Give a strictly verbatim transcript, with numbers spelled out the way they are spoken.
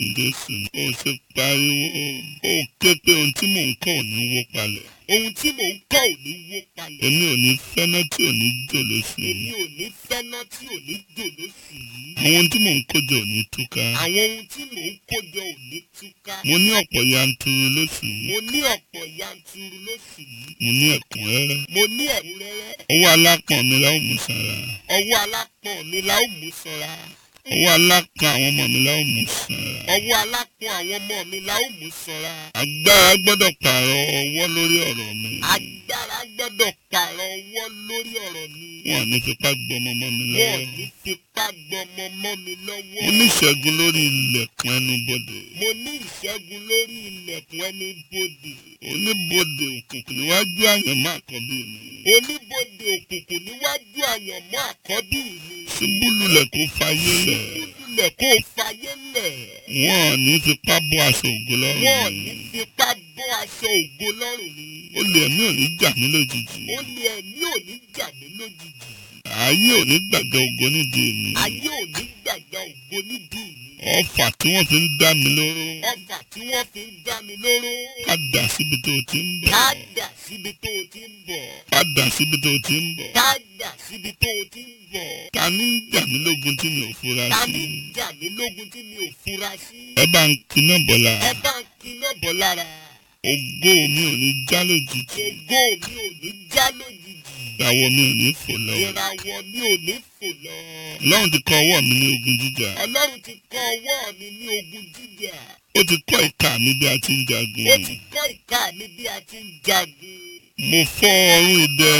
Jésù. Ó ṣe pariwo. Ó ké pé ohun tí mò ń kọ́ ò ní wó palẹ̀. Ohun tí mò ń kọ́ ò ní wó palẹ̀. Èmi ò ní fẹ́ná tí ò ní jò lóṣù Èmi yìí. ò ní fẹ́ná tí ò ní jò lóṣù yìí. Àwọn ohun tí mò ń kó jọ ò ní túká. Àwọn ohun tí mò ń kó jọ ò ní túká. Mo ní ọ̀pọ̀ yanturu lóṣù yìí. Mo ní ọ̀pọ̀ yanturu lóṣù yìí. Mo ní ẹ̀kúnrẹ́rẹ́. Mo ní ẹ̀kúnrẹ́rẹ́. Ọwọ́ alápọ̀n mi la ó mú sanra. Ọwọ́ alápọ̀n mi la ó mú sanra. Ọwọ́ alápọ̀n àwọn ọmọ mi la ó mú sanra. Ọwọ́ alápọ̀n àwọn ọmọ mi la ó mú sanra. Agbára gbọ́dọ̀ pààrọ̀ ọwọ́ lórí ọ̀rọ̀ mi. Agbára gbọ́dọ̀ pààrọ̀ ọwọ́ lórí ọ̀rọ̀ mi. Wọ́n ní fipá gbọmọ mọ́ mi lọ́wọ́. Wọ́n ní fipá gbọmọ mọ́ mi lọ́wọ́. Mo ní ìṣẹ́gun lórí ilẹ̀kùn ẹnubodè. Mo ní ìṣẹ́gun lórí ilẹ̀kùn ẹnubodè. Oníbodè òkùnkùn níwájú àyànmọ́ àkọ́bí mi. Oníbodè òkùnkùn níwájú àyànmọ́ àkọ́bí mi. Ṣubú lulẹ̀ kó fayé lẹ̀. Lulẹ̀ kó fayé lẹ̀. Wọ́n ní fipá bọ́ aṣọ ògo lọ́rùn mi. Wọ́n ní fipá bọ́ aṣọ ògo lọ́rùn mi. Olè ẹ̀mí ò ní jà mí lójijì. Olè ẹ̀mí ò ní jà mí lójijì. Ayé ò ní gbàgbé ògo nídìí mi. Ayé ò ní gbàgbé ògo nídìí mi. Ọfà tí wọ́n fi ń dá mi lóró. Ọfà tí wọ́n fi ń dá mi lóró. Padà síbi tó o ti ń bọ̀. Padà síbi tó o ti ń bọ̀. Padà síbi tó o ti ń bọ̀. Padà síbi tó o ti ń bọ̀. Ta ní ń jà mí lógun tí mi ò fura sí? Ta ní ń jà mí lógun tí mi ò fura sí? Ẹ bá ń kiná bọ̀ lára. Ẹ bá ń kiná bọ̀ lára. Ògo mi ò ní já lójijì. Ògo mi ò ní já lójijì. Ìràwọ̀ mi ò ní fò lọ. Ìràwọ̀ mi ò ní fò lọ. Ọlọ́run ti kọ́ ọwọ́ mi ní ogun jíjà. Ọlọ́run ti kọ́ ọwọ́ mi ní ogun jíjà. Ó ti kọ́ ìka mi bí a ti ń jagun. Ó ti kọ́ ìka mi bí a ti ń jagun. Mo fọ́ ọrùn idẹ